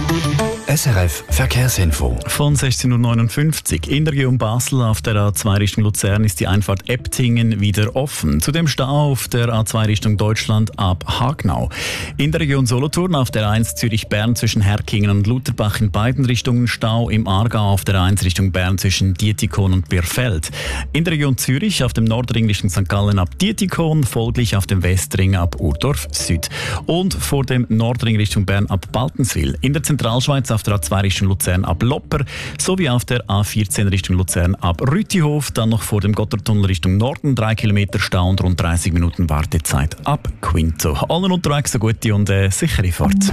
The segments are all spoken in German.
SRF Verkehrsinfo. Von 16.59 Uhr in der Region Basel auf der A2 Richtung Luzern ist die Einfahrt Eptingen wieder offen. Zudem Stau auf der A2 Richtung Deutschland ab Hagnau. In der Region Solothurn auf der A1 Zürich-Bern zwischen Herkingen und Lutherbach in beiden Richtungen Stau. Im Aargau auf der A1 Richtung Bern zwischen Dietikon und Birfeld. In der Region Zürich auf dem Nordring Richtung St. Gallen ab Dietikon, folglich auf dem Westring ab Urdorf Süd. Und vor dem Nordring Richtung Bern ab Baltenswil. In der Zentralschweiz auf der A2 Richtung Luzern ab Lopper sowie auf der A14 Richtung Luzern ab Rütihof, dann noch vor dem Gotthardtunnel Richtung Norden 3 Kilometer Stau und rund 30 Minuten Wartezeit ab Quinto. Allen unterwegs eine gute und sichere Fahrt.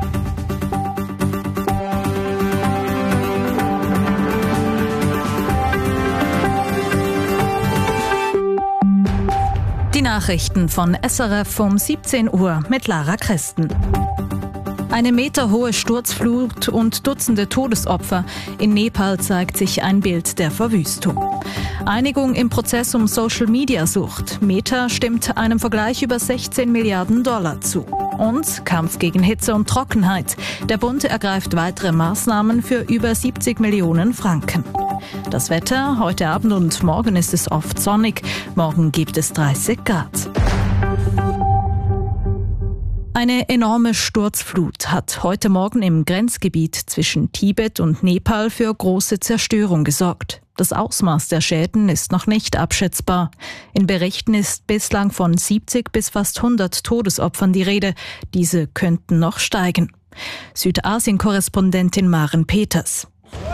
Die Nachrichten von SRF um 17 Uhr mit Lara Christen. Eine meterhohe Sturzflut und Dutzende Todesopfer. In Nepal zeigt sich ein Bild der Verwüstung. Einigung im Prozess um Social-Media-Sucht. Meta stimmt einem Vergleich über 16 Milliarden Dollar zu. Und Kampf gegen Hitze und Trockenheit. Der Bund ergreift weitere Maßnahmen für über 70 Millionen Franken. Das Wetter, heute Abend und morgen ist es oft sonnig. Morgen gibt es 30 Grad. Eine enorme Sturzflut hat heute Morgen im Grenzgebiet zwischen Tibet und Nepal für große Zerstörung gesorgt. Das Ausmaß der Schäden ist noch nicht abschätzbar. In Berichten ist bislang von 70 bis fast 100 Todesopfern die Rede. Diese könnten noch steigen. Südasien-Korrespondentin Maren Peters.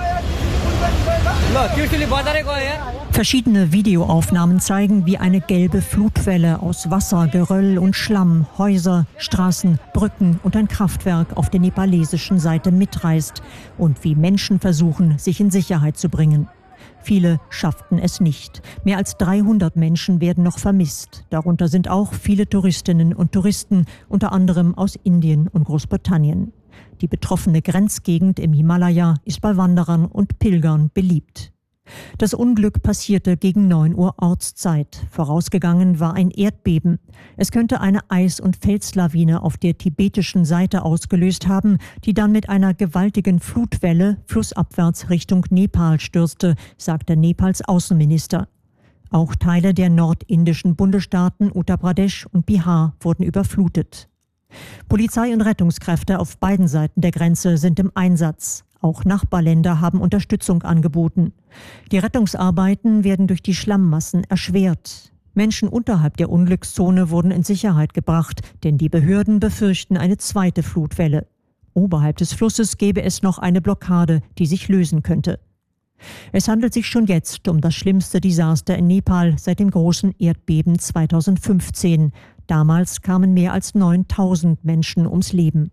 Verschiedene Videoaufnahmen zeigen, wie eine gelbe Flutwelle aus Wasser, Geröll und Schlamm Häuser, Straßen, Brücken und ein Kraftwerk auf der nepalesischen Seite mitreißt und wie Menschen versuchen, sich in Sicherheit zu bringen. Viele schafften es nicht. Mehr als 300 Menschen werden noch vermisst. Darunter sind auch viele Touristinnen und Touristen, unter anderem aus Indien und Großbritannien. Die betroffene Grenzgegend im Himalaya ist bei Wanderern und Pilgern beliebt. Das Unglück passierte gegen 9 Uhr Ortszeit. Vorausgegangen war ein Erdbeben. Es könnte eine Eis- und Felslawine auf der tibetischen Seite ausgelöst haben, die dann mit einer gewaltigen Flutwelle flussabwärts Richtung Nepal stürzte, sagte Nepals Außenminister. Auch Teile der nordindischen Bundesstaaten Uttar Pradesh und Bihar wurden überflutet. Polizei und Rettungskräfte auf beiden Seiten der Grenze sind im Einsatz. Auch Nachbarländer haben Unterstützung angeboten. Die Rettungsarbeiten werden durch die Schlammmassen erschwert. Menschen unterhalb der Unglückszone wurden in Sicherheit gebracht, denn die Behörden befürchten eine zweite Flutwelle. Oberhalb des Flusses gäbe es noch eine Blockade, die sich lösen könnte. Es handelt sich schon jetzt um das schlimmste Desaster in Nepal seit dem großen Erdbeben 2015. Damals kamen mehr als 9000 Menschen ums Leben.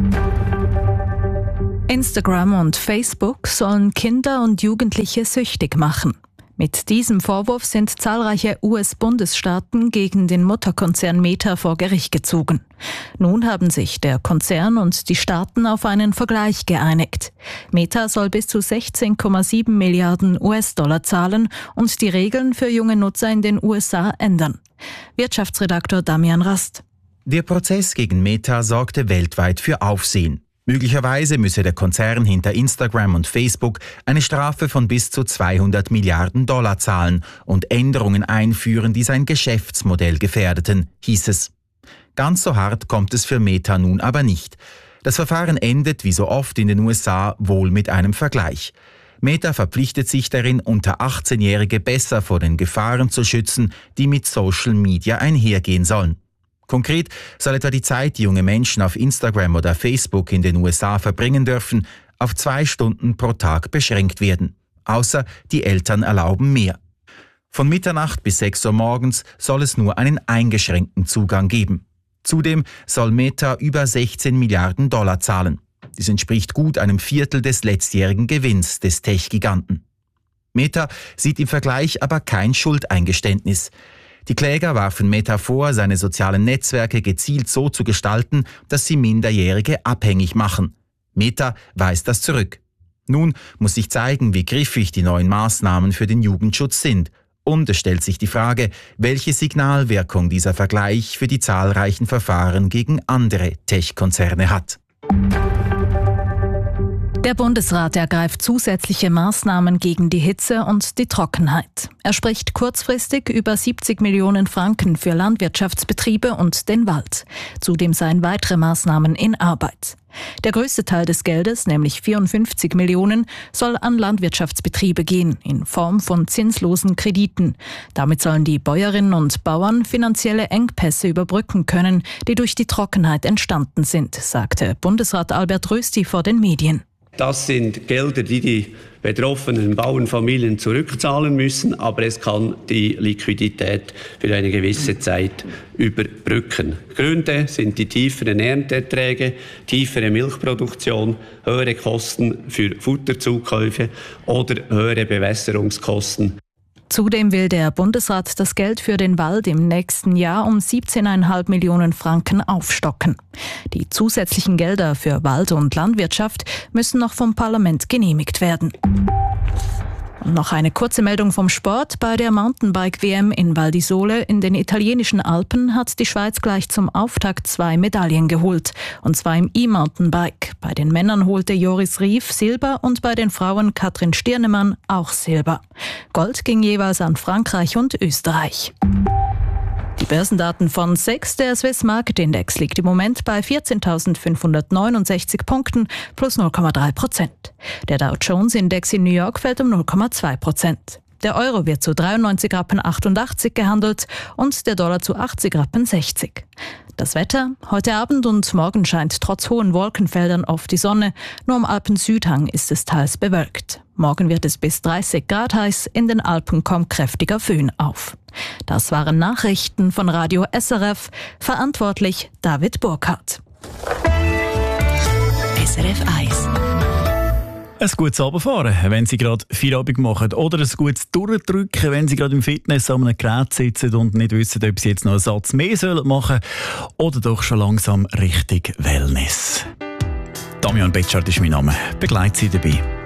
Instagram und Facebook sollen Kinder und Jugendliche süchtig machen. Mit diesem Vorwurf sind zahlreiche US-Bundesstaaten gegen den Mutterkonzern Meta vor Gericht gezogen. Nun haben sich der Konzern und die Staaten auf einen Vergleich geeinigt. Meta soll bis zu 16,7 Milliarden US-Dollar zahlen und die Regeln für junge Nutzer in den USA ändern. Wirtschaftsredaktor Damian Rast. Der Prozess gegen Meta sorgte weltweit für Aufsehen. Möglicherweise müsse der Konzern hinter Instagram und Facebook eine Strafe von bis zu 200 Milliarden Dollar zahlen und Änderungen einführen, die sein Geschäftsmodell gefährdeten, hieß es. Ganz so hart kommt es für Meta nun aber nicht. Das Verfahren endet, wie so oft in den USA, wohl mit einem Vergleich. Meta verpflichtet sich darin, unter 18-Jährige besser vor den Gefahren zu schützen, die mit Social Media einhergehen sollen. Konkret soll etwa die Zeit, die junge Menschen auf Instagram oder Facebook in den USA verbringen dürfen, auf 2 Stunden pro Tag beschränkt werden. Außer die Eltern erlauben mehr. Von Mitternacht bis 6 Uhr morgens soll es nur einen eingeschränkten Zugang geben. Zudem soll Meta über 16 Milliarden Dollar zahlen. Dies entspricht gut einem Viertel des letztjährigen Gewinns des Tech-Giganten. Meta sieht im Vergleich aber kein Schuldeingeständnis. Die Kläger warfen Meta vor, seine sozialen Netzwerke gezielt so zu gestalten, dass sie Minderjährige abhängig machen. Meta weist das zurück. Nun muss sich zeigen, wie griffig die neuen Maßnahmen für den Jugendschutz sind. Und es stellt sich die Frage, welche Signalwirkung dieser Vergleich für die zahlreichen Verfahren gegen andere Tech-Konzerne hat. Der Bundesrat ergreift zusätzliche Maßnahmen gegen die Hitze und die Trockenheit. Er spricht kurzfristig über 70 Millionen Franken für Landwirtschaftsbetriebe und den Wald. Zudem seien weitere Maßnahmen in Arbeit. Der größte Teil des Geldes, nämlich 54 Millionen, soll an Landwirtschaftsbetriebe gehen, in Form von zinslosen Krediten. Damit sollen die Bäuerinnen und Bauern finanzielle Engpässe überbrücken können, die durch die Trockenheit entstanden sind, sagte Bundesrat Albert Rösti vor den Medien. Das sind Gelder, die die betroffenen Bauernfamilien zurückzahlen müssen, aber es kann die Liquidität für eine gewisse Zeit überbrücken. Gründe sind die tieferen Ernteerträge, tiefere Milchproduktion, höhere Kosten für Futterzukäufe oder höhere Bewässerungskosten. Zudem will der Bundesrat das Geld für den Wald im nächsten Jahr um 17,5 Millionen Franken aufstocken. Die zusätzlichen Gelder für Wald- und Landwirtschaft müssen noch vom Parlament genehmigt werden. Und noch eine kurze Meldung vom Sport. Bei der Mountainbike-WM in Val di Sole in den italienischen Alpen hat die Schweiz gleich zum Auftakt 2 Medaillen geholt. Und zwar im E-Mountainbike. Bei den Männern holte Joris Rief Silber und bei den Frauen Katrin Stirnemann auch Silber. Gold ging jeweils an Frankreich und Österreich. Die Börsendaten von SEX, der Swiss Market Index, liegt im Moment bei 14.569 Punkten plus 0,3%. Der Dow Jones Index in New York fällt um 0,2%. Der Euro wird zu 93,88 Rappen gehandelt und der Dollar zu 80,60 Rappen. Das Wetter: Heute Abend und morgen scheint trotz hohen Wolkenfeldern oft die Sonne. Nur am Alpen-Südhang ist es teils bewölkt. Morgen wird es bis 30 Grad heiß, in den Alpen kommt kräftiger Föhn auf. Das waren Nachrichten von Radio SRF. Verantwortlich David Burkhardt. SRF 1. Ein gutes Runterfahren, wenn Sie gerade Feierabend machen, oder ein gutes Durchdrücken, wenn Sie gerade im Fitness an einem Gerät sitzen und nicht wissen, ob Sie jetzt noch einen Satz mehr machen sollen, oder doch schon langsam Richtung Wellness. Damian Betschart ist mein Name. Begleite Sie dabei.